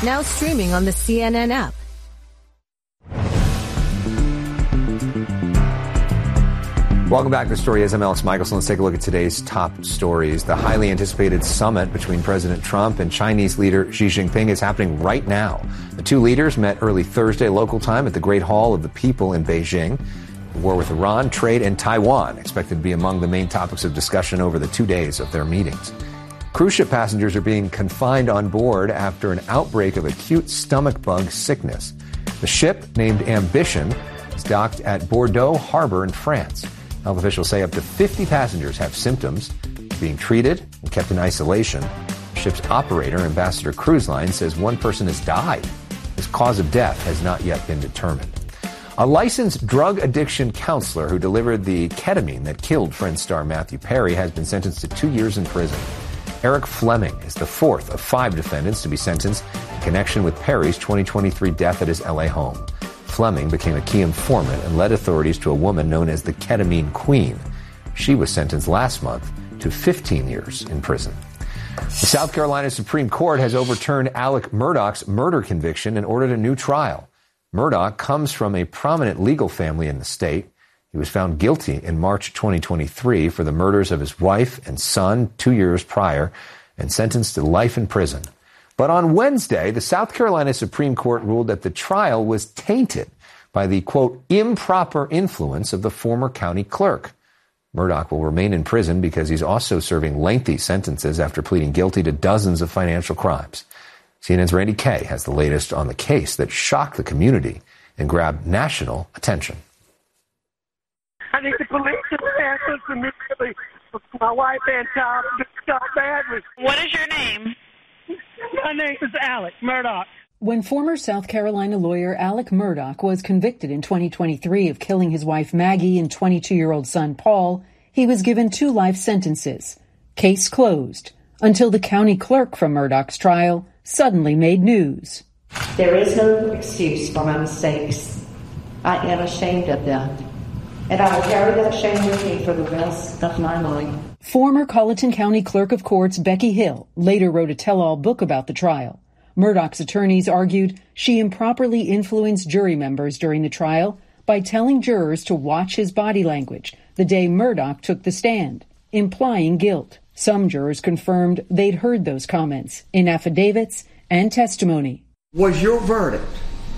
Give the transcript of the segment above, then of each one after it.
Now streaming on the CNN app. Welcome back to The Story. I'm Alex Michelson. Let's take a look at today's top stories. The highly anticipated summit between President Trump and Chinese leader Xi Jinping is happening right now. The two leaders met early Thursday local time at the Great Hall of the People in Beijing. The war with Iran, trade, and Taiwan expected to be among the main topics of discussion over the 2 days of their meetings. Cruise ship passengers are being confined on board after an outbreak of acute stomach bug sickness. The ship, named Ambition, is docked at Bordeaux Harbor in France. Health officials say up to 50 passengers have symptoms, being treated and kept in isolation. The ship's operator, Ambassador Cruise Line, says one person has died. His cause of death has not yet been determined. A licensed drug addiction counselor who delivered the ketamine that killed Friends star Matthew Perry has been sentenced to 2 years in prison. Eric Fleming is the fourth of 5 defendants to be sentenced in connection with Perry's 2023 death at his L.A. home. Fleming became a key informant and led authorities to a woman known as the Ketamine Queen. She was sentenced last month to 15 years in prison. The South Carolina Supreme Court has overturned Alec Murdaugh's murder conviction and ordered a new trial. Murdaugh comes from a prominent legal family in the state. He was found guilty in March 2023 for the murders of his wife and son 2 years prior and sentenced to life in prison. But on Wednesday, the South Carolina Supreme Court ruled that the trial was tainted by the, quote, improper influence of the former county clerk. Murdaugh will remain in prison because he's also serving lengthy sentences after pleading guilty to dozens of financial crimes. CNN's Randy Kay has the latest on the case that shocked the community and grabbed national attention. I need the police to answer immediately. My wife and child got badly. What is your name? My name is Alec Murdaugh. When former South Carolina lawyer Alec Murdaugh was convicted in 2023 of killing his wife Maggie and 22-year-old son Paul, he was given 2 life sentences. Case closed until the county clerk from Murdaugh's trial suddenly made news. There is no excuse for my mistakes. I am ashamed of them, and I will carry that shame with me for the rest of my life. Former Colleton County Clerk of Courts Becky Hill later wrote a tell-all book about the trial. Murdaugh's attorneys argued she improperly influenced jury members during the trial by telling jurors to watch his body language the day Murdaugh took the stand, implying guilt. Some jurors confirmed they'd heard those comments in affidavits and testimony. Was your verdict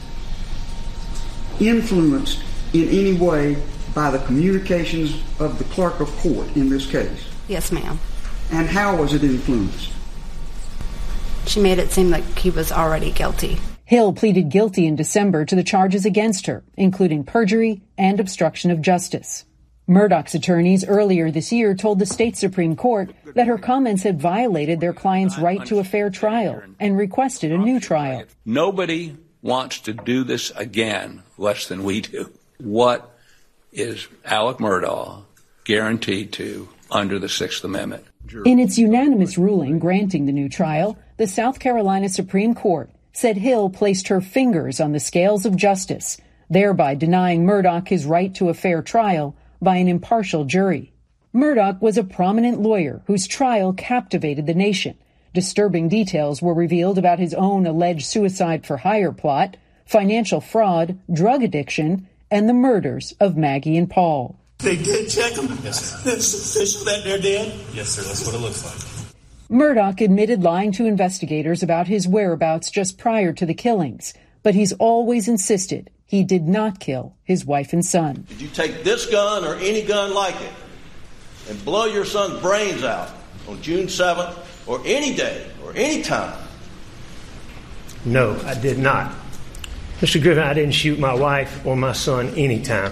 influenced in any way by the communications of the clerk of court in this case? Yes, ma'am. And how was it influenced? She made it seem like he was already guilty. Hill pleaded guilty in December to the charges against her, including perjury and obstruction of justice. Murdaugh's attorneys earlier this year told the state Supreme Court that her comments had violated their client's right to a fair trial and requested a new trial. Nobody wants to do this again less than we do. What is Alec Murdaugh guaranteed to under the Sixth Amendment? In its unanimous ruling granting the new trial, the South Carolina Supreme Court said Hill placed her fingers on the scales of justice, thereby denying Murdaugh his right to a fair trial by an impartial jury. Murdaugh was a prominent lawyer whose trial captivated the nation. Disturbing details were revealed about his own alleged suicide-for-hire plot, financial fraud, drug addiction, and the murders of Maggie and Paul. They did check them? Yes, sir. It's official that they're dead? Yes, sir. That's what it looks like. Murdaugh admitted lying to investigators about his whereabouts just prior to the killings, but he's always insisted he did not kill his wife and son. Did you take this gun or any gun like it and blow your son's brains out on June 7th or any day or any time? No, I did not. Mr. Griffin, I didn't shoot my wife or my son any time.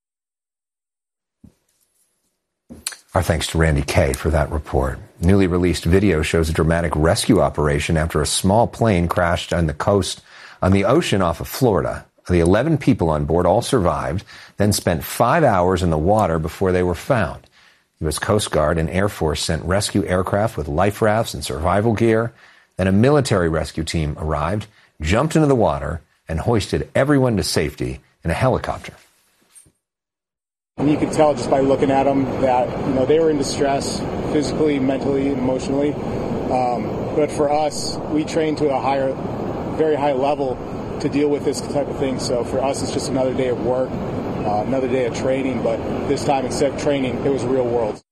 Our thanks to Randy Kay for that report. Newly released video shows a dramatic rescue operation after a small plane crashed on the ocean off of Florida. The 11 people on board all survived, then spent 5 hours in the water before they were found. U.S. Coast Guard and Air Force sent rescue aircraft with life rafts and survival gear. Then a military rescue team arrived, jumped into the water, and hoisted everyone to safety in a helicopter. And you could tell just by looking at them that, they were in distress physically, mentally, emotionally. But for us, we train to a higher very high level to deal with this type of thing. So for us, it's just another day of work, another day of training. But this time, instead of training, it was real world.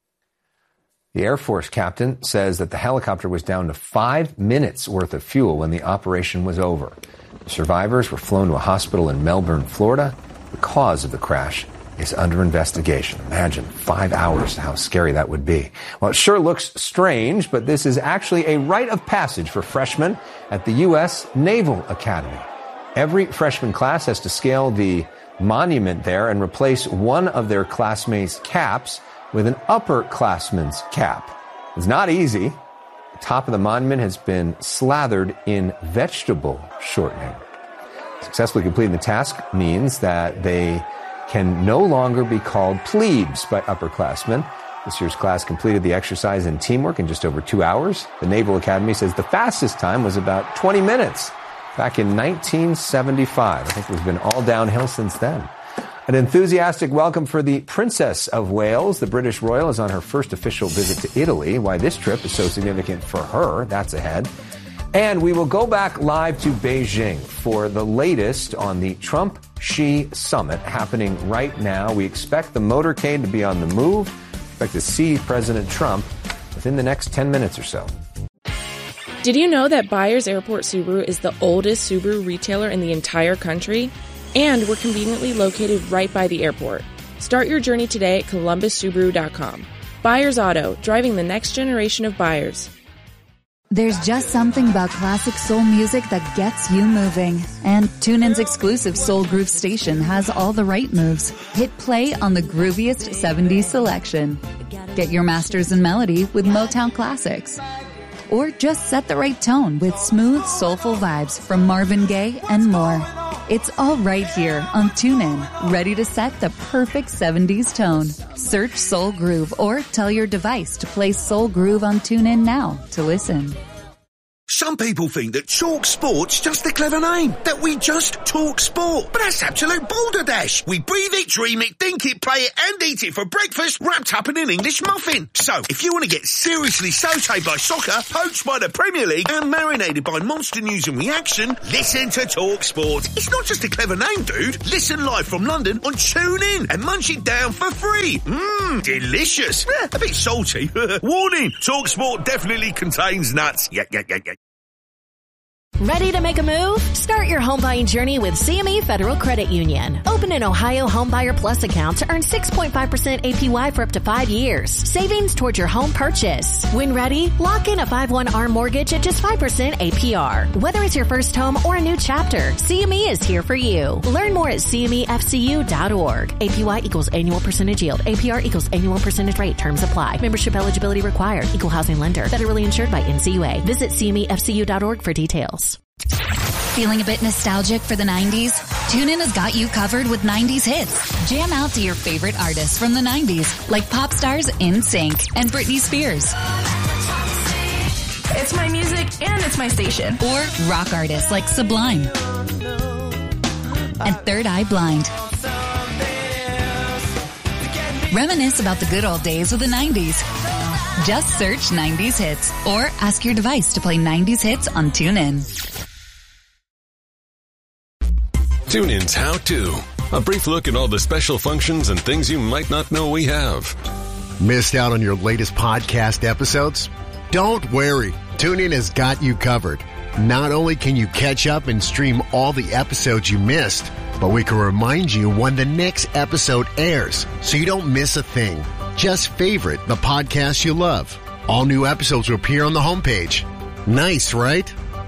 The Air Force captain says that the helicopter was down to 5 minutes worth of fuel when the operation was over. The survivors were flown to a hospital in Melbourne, Florida. The cause of the crash is under investigation. Imagine 5 hours, how scary that would be. Well, it sure looks strange, but this is actually a rite of passage for freshmen at the U.S. Naval Academy. Every freshman class has to scale the monument there and replace one of their classmates' caps with an upperclassman's cap. It's not easy. The top of the monument has been slathered in vegetable shortening. Successfully completing the task means that they can no longer be called plebes by upperclassmen. This year's class completed the exercise in teamwork in just over 2 hours. The Naval Academy says the fastest time was about 20 minutes back in 1975. I think it's been all downhill since then. An enthusiastic welcome for the Princess of Wales. The British royal is on her first official visit to Italy. Why this trip is so significant for her, that's ahead. And we will go back live to Beijing for the latest on the Trump-Xi summit happening right now. We expect the motorcade to be on the move. We expect to see President Trump within the next 10 minutes or so. Did you know that Byers Airport Subaru is the oldest Subaru retailer in the entire country? And we're conveniently located right by the airport. Start your journey today at ColumbusSubaru.com. Byers Auto, driving the next generation of buyers. There's just something about classic soul music that gets you moving. And TuneIn's exclusive Soul Groove station has all the right moves. Hit play on the grooviest 70s selection. Get your masters in melody with Motown classics. Or just set the right tone with smooth, soulful vibes from Marvin Gaye and more. It's all right here on TuneIn, ready to set the perfect 70s tone. Search Soul Groove or tell your device to play Soul Groove on TuneIn now to listen. Some people think that Talk Sport's just a clever name, that we just talk sport. But that's absolute balderdash. We breathe it, dream it, think it, play it, and eat it for breakfast, wrapped up in an English muffin. So, if you want to get seriously sautéed by soccer, poached by the Premier League, and marinated by monster news and reaction, listen to Talk Sport. It's not just a clever name, dude. Listen live from London on TuneIn and munch it down for free. Delicious. A bit salty. Warning, Talk Sport definitely contains nuts. Yeah. Ready to make a move? Start your home buying journey with CME Federal Credit Union. Open an Ohio Homebuyer Plus account to earn 6.5% APY for up to 5 years. Savings towards your home purchase. When ready, lock in a 5/1 ARM mortgage at just 5% APR. Whether it's your first home or a new chapter, CME is here for you. Learn more at CMEFCU.org. APY equals annual percentage yield. APR equals annual percentage rate. Terms apply. Membership eligibility required. Equal housing lender. Federally insured by NCUA. Visit CMEFCU.org for details. Feeling a bit nostalgic for the 90s? TuneIn has got you covered with 90s hits. Jam out to your favorite artists from the 90s, like pop stars NSYNC and Britney Spears. It's my music and it's my station. Or rock artists like Sublime and Third Eye Blind. Reminisce about the good old days with the 90s. Just search 90s hits or ask your device to play 90s hits on TuneIn. TuneIn's How To. A brief look at all the special functions and things you might not know we have. Missed out on your latest podcast episodes? Don't worry. TuneIn has got you covered. Not only can you catch up and stream all the episodes you missed, but we can remind you when the next episode airs so you don't miss a thing. Just favorite the podcast you love. All new episodes will appear on the homepage. Nice, right?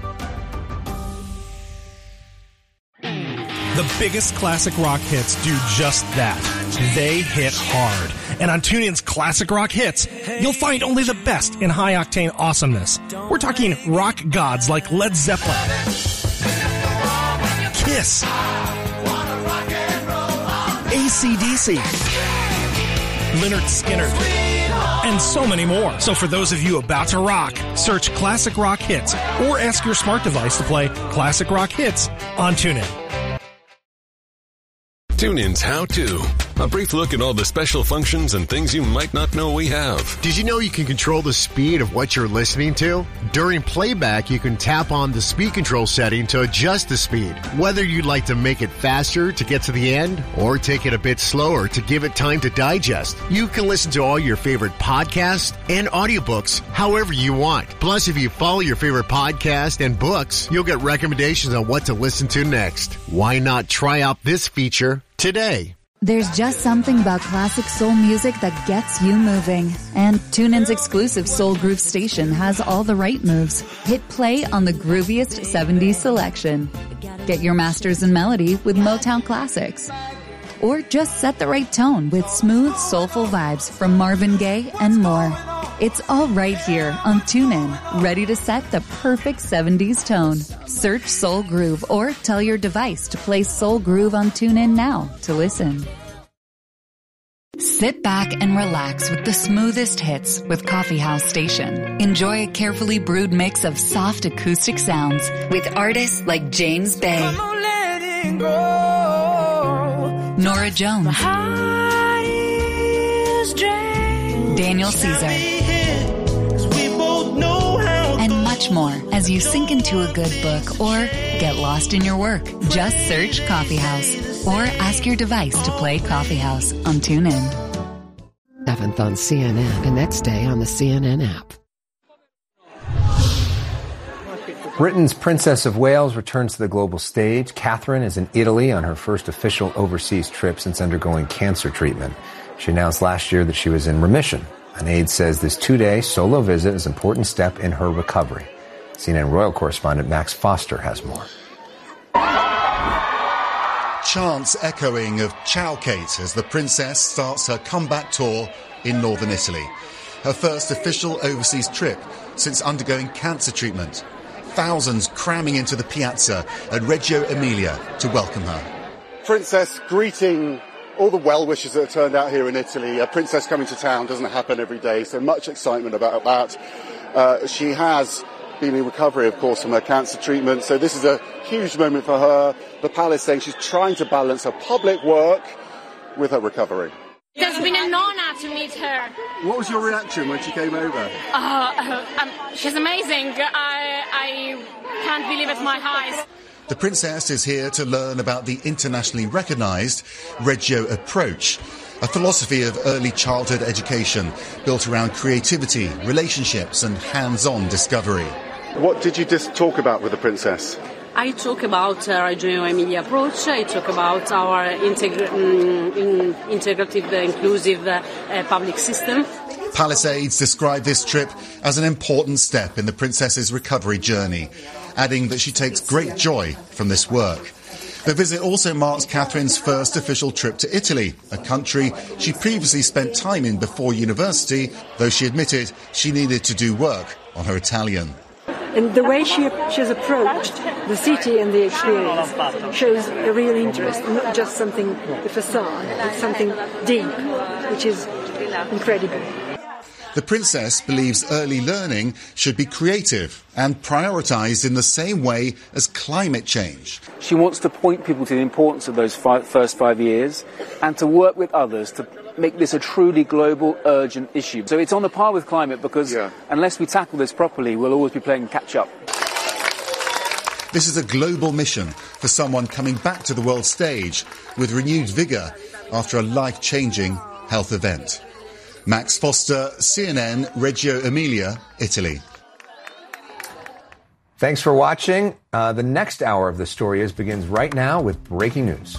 The biggest classic rock hits do just that. They hit hard. And on TuneIn's Classic Rock Hits, you'll find only the best in high-octane awesomeness. We're talking rock gods like Led Zeppelin, Kiss, AC/DC, Lynyrd Skynyrd, and so many more. So for those of you about to rock, search Classic Rock Hits or ask your smart device to play Classic Rock Hits on TuneIn. TuneIn's How To. A brief look at all the special functions and things you might not know we have. Did you know you can control the speed of what you're listening to? During playback, you can tap on the speed control setting to adjust the speed. Whether you'd like to make it faster to get to the end or take it a bit slower to give it time to digest, you can listen to all your favorite podcasts and audiobooks however you want. Plus, if you follow your favorite podcast and books, you'll get recommendations on what to listen to next. Why not try out this feature today? There's just something about classic soul music that gets you moving. And TuneIn's exclusive Soul Groove station has all the right moves. Hit play on the grooviest 70s selection. Get your masters in melody with Motown classics. Or just set the right tone with smooth, soulful vibes from Marvin Gaye and more. It's all right here on TuneIn, ready to set the perfect 70s tone. Search Soul Groove or tell your device to play Soul Groove on TuneIn now to listen. Sit back and relax with the smoothest hits with Coffee House Station. Enjoy a carefully brewed mix of soft acoustic sounds with artists like James Bay, Nora Jones, Daniel Caesar, and much more as you sink into a good book or get lost in your work. Just search Coffee House or ask your device to play Coffee House on TuneIn. 7th on CNN, the next day on the CNN app. Britain's Princess of Wales returns to the global stage. Catherine is in Italy on her first official overseas trip since undergoing cancer treatment. She announced last year that she was in remission. An aide says this 2-day solo visit is an important step in her recovery. CNN Royal correspondent Max Foster has more. Chants echoing of Ciao Kate as the princess starts her comeback tour in northern Italy. Her first official overseas trip since undergoing cancer treatment. Thousands cramming into the piazza at Reggio Emilia to welcome her. Princess greeting all the well-wishers that have turned out here in Italy. A princess coming to town doesn't happen every day, so much excitement about that. She has been in recovery, of course, from her cancer treatment, so this is a huge moment for her. The palace saying she's trying to balance her public work with her recovery. It has been an honor to meet her. What was your reaction when she came over? She's amazing. I can't believe it, my eyes. The princess is here to learn about the internationally recognised Reggio approach, a philosophy of early childhood education built around creativity, relationships and hands-on discovery. What did you just talk about with the princess? I talk about Reggio Emilia approach. I talk about our integrative, inclusive public system. Palace aides describe this trip as an important step in the princess's recovery journey, adding that she takes great joy from this work. The visit also marks Catherine's first official trip to Italy, a country she previously spent time in before university, though she admitted she needed to do work on her Italian. And the way she has approached the city and the experience shows a real interest, not just something, the facade, but something deep, which is incredible. The princess believes early learning should be creative and prioritised in the same way as climate change. She wants to point people to the importance of those first 5 years and to work with others to make this a truly global, urgent issue. So it's on a par with climate because unless we tackle this properly, we'll always be playing catch-up. This is a global mission for someone coming back to the world stage with renewed vigour after a life-changing health event. Max Foster, CNN, Reggio Emilia, Italy. Thanks for watching. The next hour of The Story Is begins right now with breaking news.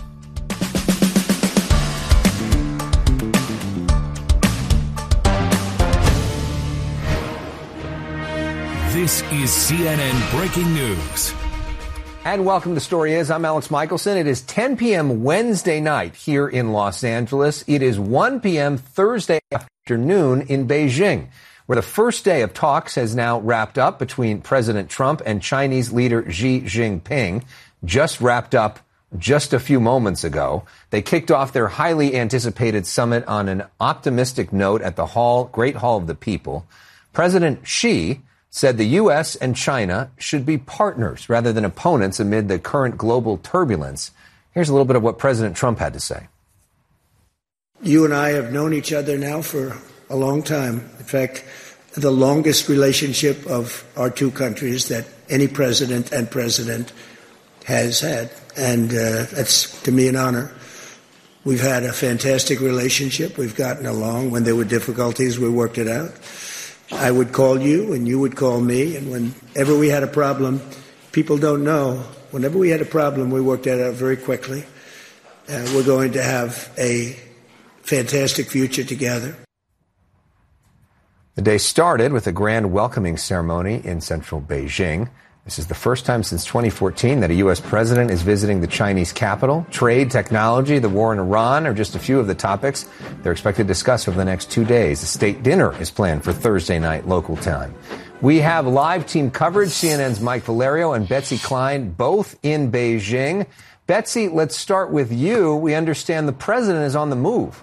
This is CNN Breaking News. And welcome to The Story Is. I'm Alex Michelson. It is 10 p.m. Wednesday night here in Los Angeles. It is 1 p.m. Thursday afternoon in Beijing, where the first day of talks has now wrapped up between President Trump and Chinese leader Xi Jinping. Just wrapped up just a few moments ago. They kicked off their highly anticipated summit on an optimistic note at the Great Hall of the People. President Xi said the U.S. and China should be partners rather than opponents amid the current global turbulence. Here's a little bit of what President Trump had to say. You and I have known each other now for a long time. In fact, the longest relationship of our two countries that any president and president has had. And that's, to me, an honor. We've had a fantastic relationship. We've gotten along. When there were difficulties, we worked it out. I would call you, and you would call me. And whenever we had a problem, people don't know, whenever we had a problem, we worked that out very quickly. We're going to have a fantastic future together. The day started with a grand welcoming ceremony in central Beijing. This is the first time since 2014 that a U.S. president is visiting the Chinese capital. Trade, technology, the war in Iran are just a few of the topics they're expected to discuss over the next 2 days. A state dinner is planned for Thursday night local time. We have live team coverage. CNN's Mike Valerio and Betsy Klein, both in Beijing. Betsy, let's start with you. We understand the president is on the move.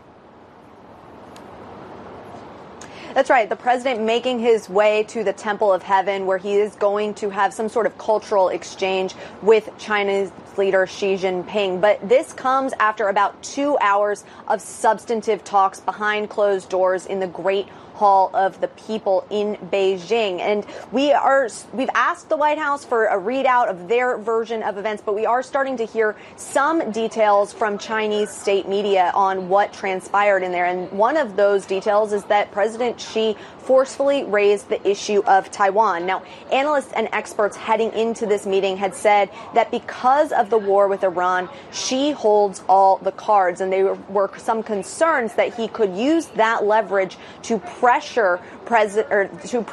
That's right. The president making his way to the Temple of Heaven, where he is going to have some sort of cultural exchange with China's leader Xi Jinping. But this comes after about 2 hours of substantive talks behind closed doors in the Great Hall of the People in Beijing. And we've asked the White House for a readout of their version of events, but we are starting to hear some details from Chinese state media on what transpired in there. And one of those details is that President Xi forcefully raised the issue of Taiwan. Now, analysts and experts heading into this meeting had said that because of the war with Iran, Xi holds all the cards, and there were some concerns that he could use that leverage to pressure President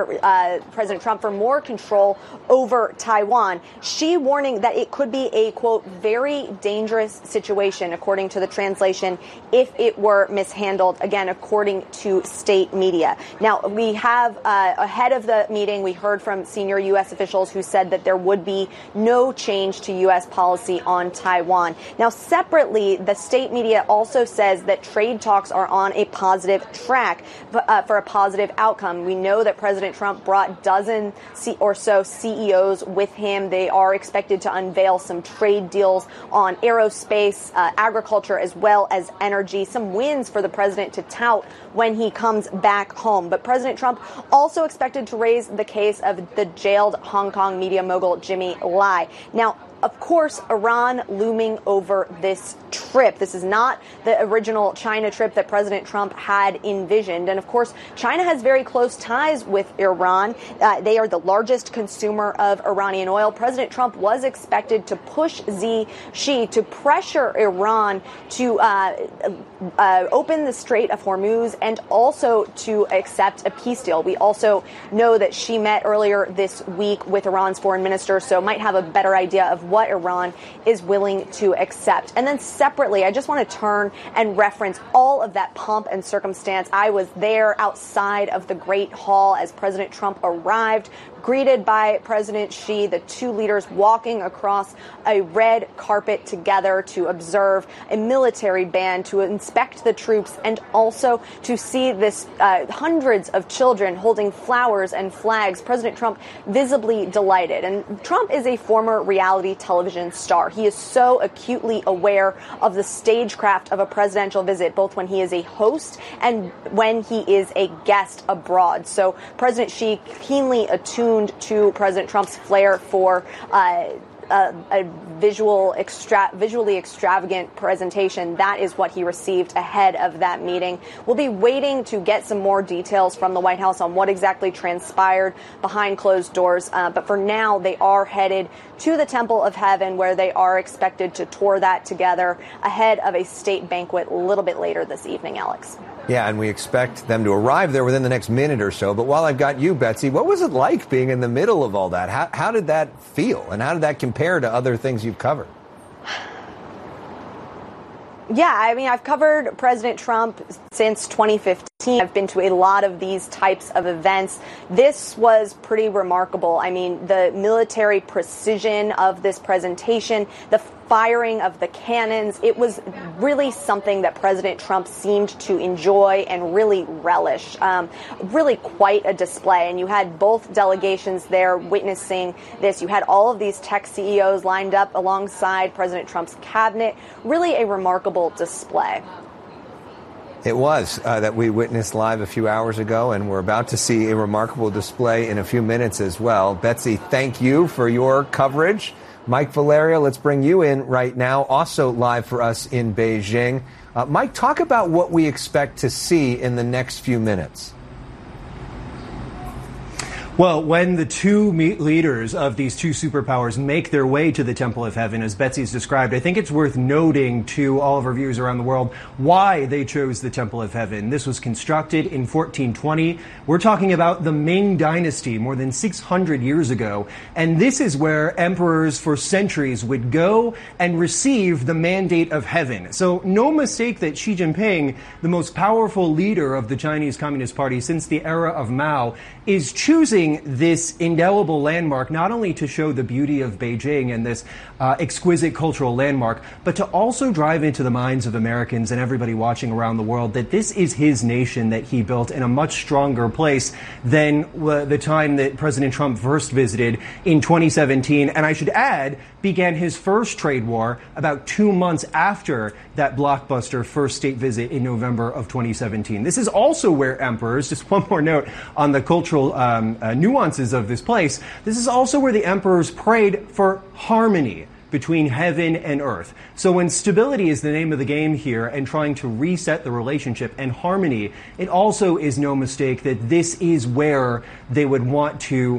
Trump for more control over Taiwan. Xi warning that it could be a, quote, very dangerous situation, according to the translation, if it were mishandled, again, according to state media. Now, we have, ahead of the meeting, we heard from senior U.S. officials who said that there would be no change to U.S. policy on Taiwan. Now, separately, the state media also says that trade talks are on a positive track for a positive outcome. We know that President Trump brought dozen or so CEOs with him. They are expected to unveil some trade deals on aerospace, agriculture, as well as energy. Some wins for the president to tout when he comes back home. But President Trump also expected to raise the case of the jailed Hong Kong media mogul Jimmy Lai. Now, of course, Iran looming over this trip. This is not the original China trip that President Trump had envisioned. And of course, China has very close ties with Iran. They are the largest consumer of Iranian oil. President Trump was expected to push Xi to pressure Iran to open the Strait of Hormuz and also to accept a peace deal. We also know that Xi met earlier this week with Iran's foreign minister, so might have a better idea of what Iran is willing to accept. And then separately, I just want to turn and reference all of that pomp and circumstance. I was there outside of the Great Hall as President Trump arrived, greeted by President Xi, the two leaders walking across a red carpet together to observe a military band, to inspect the troops, and also to see this hundreds of children holding flowers and flags. President Trump visibly delighted. And Trump is a former reality television star. He is so acutely aware of the stagecraft of a presidential visit, both when he is a host and when he is a guest abroad. So President Xi keenly attuned to President Trump's flair for a visually extravagant presentation. That is what he received ahead of that meeting. We'll be waiting to get some more details from the White House on what exactly transpired behind closed doors. But for now, they are headed to the Temple of Heaven, where they are expected to tour that together ahead of a state banquet a little bit later this evening, Alex. Yeah, and we expect them to arrive there within the next minute or so. But while I've got you, Betsy, what was it like being in the middle of all that? How did that feel? And how did that compare to other things you've covered? Yeah, I mean, I've covered President Trump since 2015. I've been to a lot of these types of events. This was pretty remarkable. I mean, the military precision of this presentation, the firing of the cannons, it was really something that President Trump seemed to enjoy and really relish. Really quite a display. And you had both delegations there witnessing this. You had all of these tech CEOs lined up alongside President Trump's cabinet. Really a remarkable display. It was that we witnessed live a few hours ago, and we're about to see a remarkable display in a few minutes as well. Betsy, thank you for your coverage. Mike Valerio, let's bring you in right now, also live for us in Beijing. Mike, talk about what we expect to see in the next few minutes. Well, when the two leaders of these two superpowers make their way to the Temple of Heaven, as Betsy's described, I think it's worth noting to all of our viewers around the world why they chose the Temple of Heaven. This was constructed in 1420. We're talking about the Ming Dynasty more than 600 years ago. And this is where emperors for centuries would go and receive the mandate of heaven. So no mistake that Xi Jinping, the most powerful leader of the Chinese Communist Party since the era of Mao, is choosing this indelible landmark not only to show the beauty of Beijing and this exquisite cultural landmark, but to also drive into the minds of Americans and everybody watching around the world that this is his nation that he built in a much stronger place than the time that President Trump first visited in 2017. And I should add, began his first trade war about 2 months after that blockbuster first state visit in November of 2017. This is also where emperors, just one more note on the cultural nuances of this place, this is also where the emperors prayed for harmony between heaven and earth. So when stability is the name of the game here and trying to reset the relationship and harmony, it also is no mistake that this is where they would want to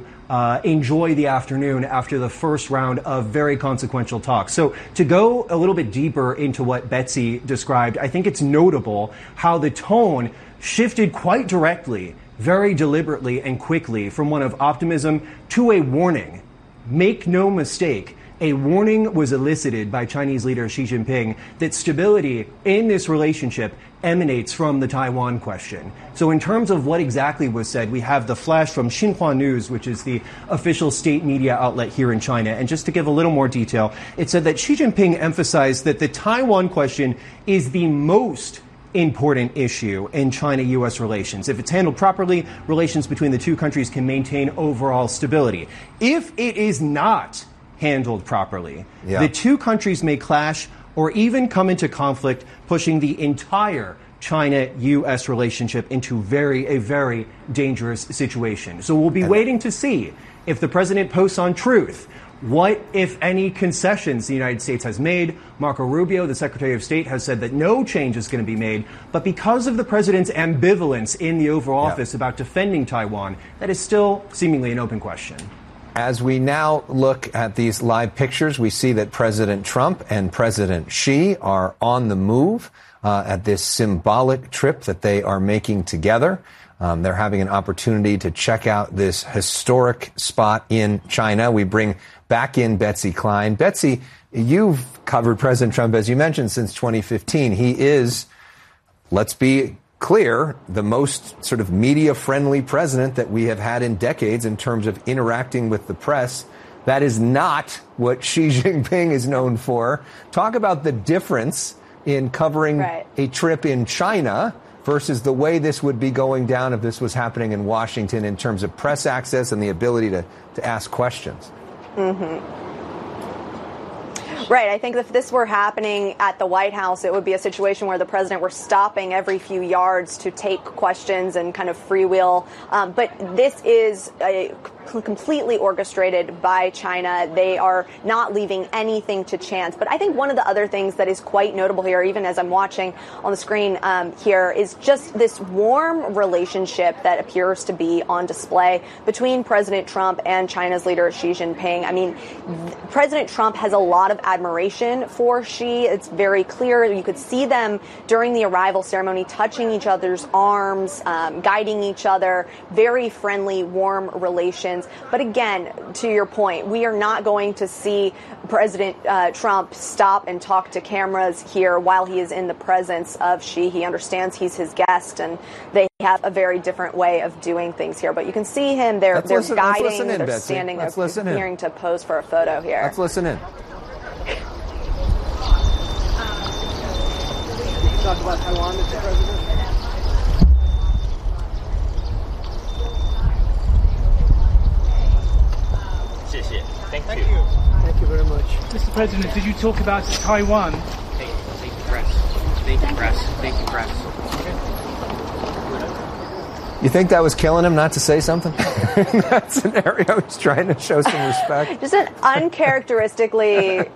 enjoy the afternoon after the first round of very consequential talks. So to go a little bit deeper into what Betsy described, I think it's notable how the tone shifted quite directly, very deliberately and quickly from one of optimism to a warning. Make no mistake, a warning was elicited by Chinese leader Xi Jinping that stability in this relationship emanates from the Taiwan question. So in terms of what exactly was said, we have the flash from Xinhua News, which is the official state media outlet here in China. And just to give a little more detail, it said that Xi Jinping emphasized that the Taiwan question is the most important issue in China-U.S. relations. If it's handled properly, relations between the two countries can maintain overall stability. If it is not handled properly, the two countries may clash or even come into conflict, pushing the entire China-U.S. relationship into a very dangerous situation. So we'll be waiting to see if the president posts on Truth what, if any, concessions the United States has made. Marco Rubio, the Secretary of State, has said that no change is going to be made. But because of the president's ambivalence in the Oval Office about defending Taiwan, that is still seemingly an open question. As we now look at these live pictures, we see that President Trump and President Xi are on the move at this symbolic trip that they are making together. They're having an opportunity to check out this historic spot in China. We bring back in Betsy Klein. Betsy, you've covered President Trump, as you mentioned, since 2015. He is, let's be clear, the most sort of media-friendly president that we have had in decades in terms of interacting with the press. That is not what Xi Jinping is known for. Talk about the difference in covering a trip in China versus the way this would be going down if this was happening in Washington in terms of press access and the ability to ask questions. Right. I think if this were happening at the White House, it would be a situation where the president were stopping every few yards to take questions and kind of freewheel. But this is completely orchestrated by China. They are not leaving anything to chance. But I think one of the other things that is quite notable here, even as I'm watching on the screen here, is just this warm relationship that appears to be on display between President Trump and China's leader Xi Jinping. I mean, President Trump has a lot of admiration for Xi. It's very clear. You could see them during the arrival ceremony touching each other's arms, guiding each other, very friendly, warm relations. But again, to your point, we are not going to see President Trump stop and talk to cameras here while he is in the presence of Xi. He understands he's his guest, and they have a very different way of doing things here. But you can see him, they're guiding, they're standing, they're preparing to pose for a photo here. Let's listen in. Talk about Taiwan, Mr. President. Thank you. Thank you very much. Mr. President, did you talk about Taiwan? Thank you, press. Thank you, press. Thank you, press. You think that was killing him not to say something? In that scenario, he's trying to show some respect. Just an uncharacteristically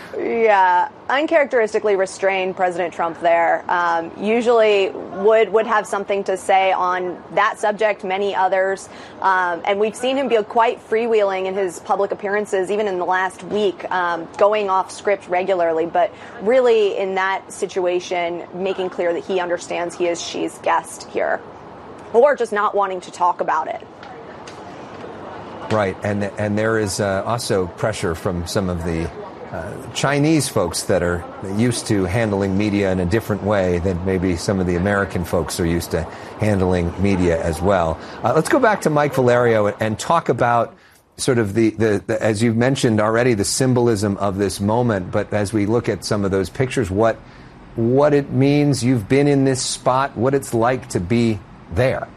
restrained President Trump there. Usually would have something to say on that subject, many others. And we've seen him be quite freewheeling in his public appearances, even in the last week, going off script regularly. But really, in that situation, making clear that he understands he is Xi's guest here, or just not wanting to talk about it. Right. And there is also pressure from some of the Chinese folks that are used to handling media in a different way than maybe some of the American folks are used to handling media as well. Let's go back to Mike Valerio and talk about sort of the as you've mentioned already, the symbolism of this moment. But as we look at some of those pictures, what it means, you've been in this spot, what it's like to be there.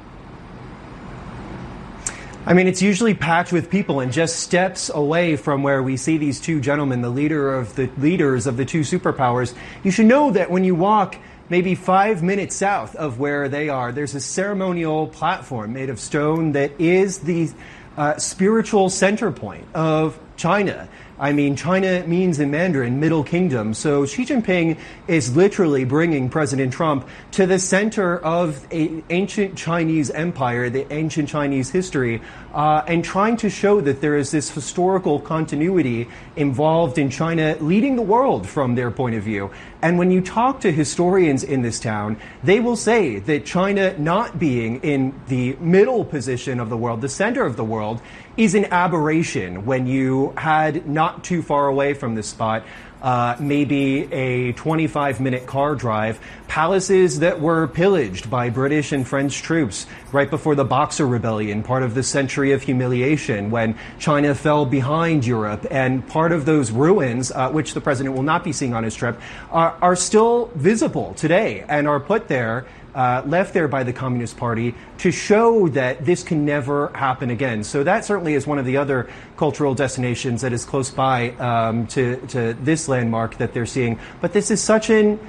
I mean, it's usually packed with people, and just steps away from where we see these two gentlemen, the leaders of the two superpowers, you should know that when you walk maybe 5 minutes south of where they are, there's a ceremonial platform made of stone that is the spiritual center point of China. I mean, China means in Mandarin Middle Kingdom. So Xi Jinping is literally bringing President Trump to the center of an ancient Chinese empire, the ancient Chinese history, and trying to show that there is this historical continuity involved in China leading the world from their point of view. And when you talk to historians in this town, they will say that China not being in the middle position of the world, the center of the world, is an aberration. When you had not too far away from this spot, maybe a 25-minute car drive, palaces that were pillaged by British and French troops right before the Boxer Rebellion, part of the century of humiliation when China fell behind Europe. And part of those ruins, which the president will not be seeing on his trip, are still visible today and are put there, left there by the Communist Party to show that this can never happen again. So that certainly is one of the other cultural destinations that is close by to this landmark that they're seeing. But this is such an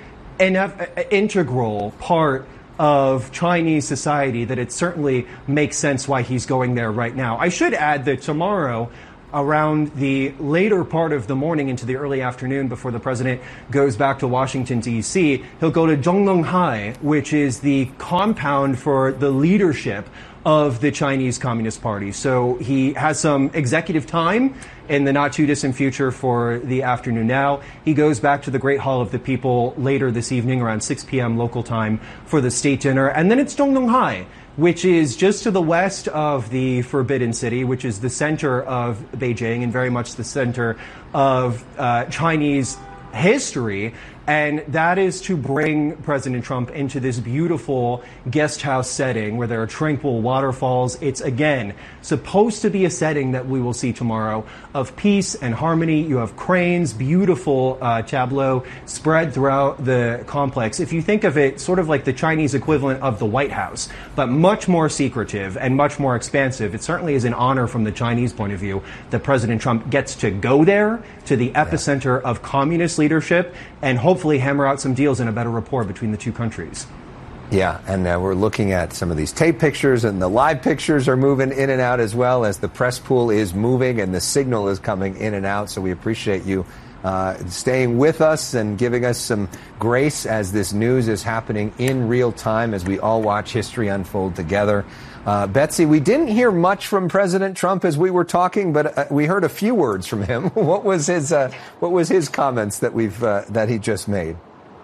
integral part of Chinese society that it certainly makes sense why he's going there right now. I should add that tomorrow, around the later part of the morning into the early afternoon before the president goes back to Washington, D.C., he'll go to Zhongnanhai, which is the compound for the leadership of the Chinese Communist Party. So he has some executive time in the not-too-distant future for the afternoon now. He goes back to the Great Hall of the People later this evening around 6 p.m. local time for the state dinner. And then it's Zhongnanhai, which is just to the west of the Forbidden City, which is the center of Beijing and very much the center of Chinese history. And that is to bring President Trump into this beautiful guest house setting where there are tranquil waterfalls. It's, again, supposed to be a setting that we will see tomorrow of peace and harmony. You have cranes, beautiful tableau spread throughout the complex. If you think of it sort of like the Chinese equivalent of the White House, but much more secretive and much more expansive, it certainly is an honor from the Chinese point of view that President Trump gets to go there to the epicenter of communist leadership and hopefully hammer out some deals and a better rapport between the two countries. Yeah, and we're looking at some of these tape pictures, and the live pictures are moving in and out as well as the press pool is moving and the signal is coming in and out. So we appreciate you staying with us and giving us some grace as this news is happening in real time as we all watch history unfold together. Betsy, we didn't hear much from President Trump as we were talking, but we heard a few words from him. What was his comments that he just made?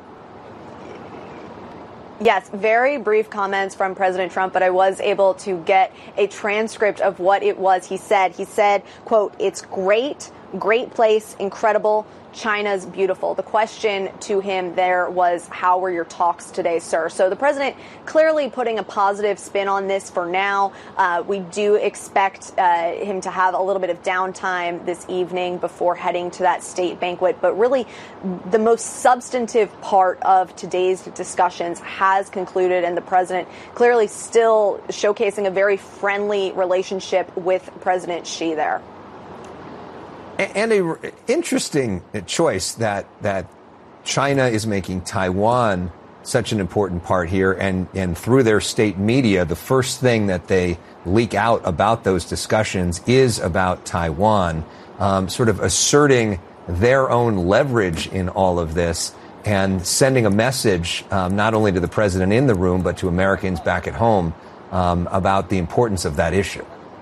Yes, very brief comments from President Trump, but I was able to get a transcript of what it was he said. He said, quote, "It's great place, incredible. China's beautiful." The question to him there was, how were your talks today, sir? So the president clearly putting a positive spin on this for now. We do expect him to have a little bit of downtime this evening before heading to that state banquet. But really, the most substantive part of today's discussions has concluded, and the president clearly still showcasing a very friendly relationship with President Xi there. And an interesting choice that China is making Taiwan such an important part here. And through their state media, the first thing that they leak out about those discussions is about Taiwan, sort of asserting their own leverage in all of this and sending a message not only to the president in the room, but to Americans back at home about the importance of that issue.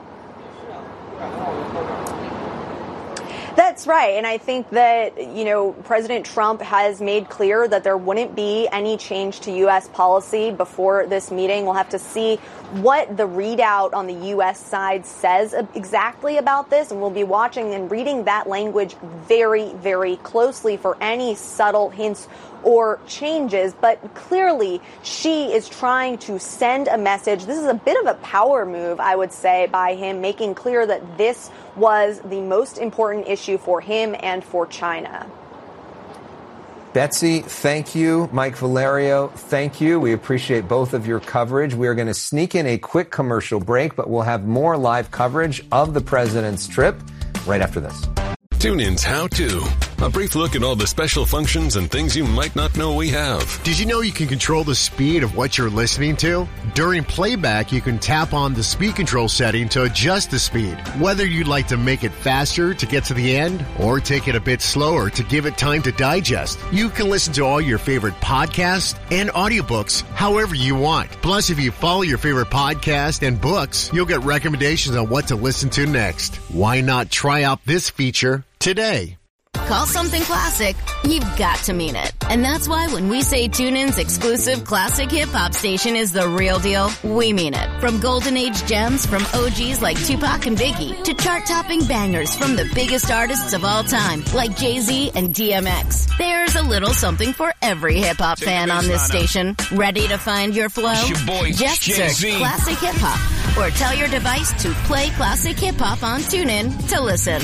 That's right. And I think that, President Trump has made clear that there wouldn't be any change to U.S. policy before this meeting. We'll have to see what the readout on the U.S. side says exactly about this. And we'll be watching and reading that language very, very closely for any subtle hints or changes. But clearly, Xi is trying to send a message. This is a bit of a power move, I would say, by him, making clear that this was the most important issue for him and for China. Betsy, thank you. Mike Valerio, thank you. We appreciate both of your coverage. We are going to sneak in a quick commercial break, but we'll have more live coverage of the president's trip right after this. TuneIn's How To. A brief look at all the special functions and things you might not know we have. Did you know you can control the speed of what you're listening to? During playback, you can tap on the speed control setting to adjust the speed. Whether you'd like to make it faster to get to the end or take it a bit slower to give it time to digest, you can listen to all your favorite podcasts and audiobooks however you want. Plus, if you follow your favorite podcast and books, you'll get recommendations on what to listen to next. Why not try out this feature today? Call something classic, you've got to mean it. And that's why when we say TuneIn's exclusive classic hip-hop station is the real deal, we mean it. From golden age gems from OGs like Tupac and Biggie to chart-topping bangers from the biggest artists of all time like Jay-Z and DMX. There's a little something for every hip-hop fan on this station. Ready to find your flow? Just search Classic Hip-Hop or tell your device to play Classic Hip-Hop on TuneIn to listen.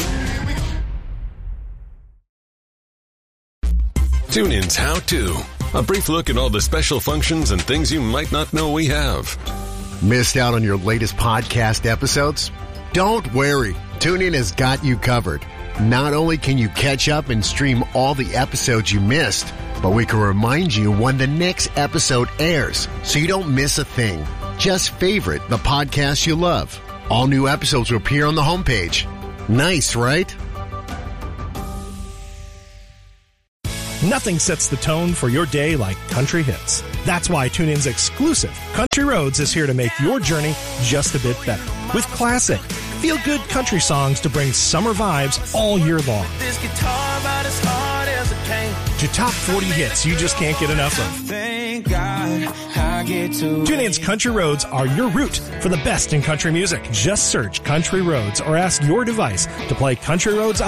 TuneIn's How To. A brief look at all the special functions and things you might not know we have. Missed out on your latest podcast episodes? Don't worry. TuneIn has got you covered. Not only can you catch up and stream all the episodes you missed, but we can remind you when the next episode airs so you don't miss a thing. Just favorite the podcast you love. All new episodes will appear on the homepage. Nice, right? Nothing sets the tone for your day like country hits. That's why TuneIn's exclusive Country Roads is here to make your journey just a bit better. With classic, feel-good country songs to bring summer vibes all year long. This guitar about as hard as a cane. To top 40 hits you just can't get enough of. Thank God I get to. TuneIn's Country Roads are your route for the best in country music. Just search Country Roads or ask your device to play Country Roads